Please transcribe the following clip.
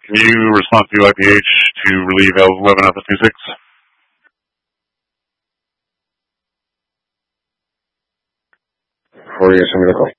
Can you respond to IPH to relieve L11 Alpha 26? Or yes, I'm going to call.